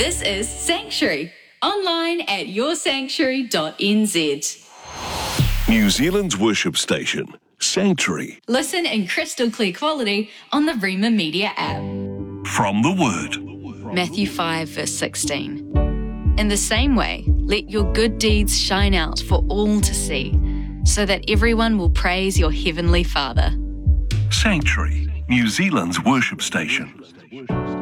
This is Sanctuary, online at yoursanctuary.nz. New Zealand's worship station, Sanctuary. Listen in crystal clear quality on the Rima Media app. From the Word. Matthew 5, verse 16. In the same way, let your good deeds shine out for all to see, so that everyone will praise your heavenly Father. Sanctuary, New Zealand's worship station.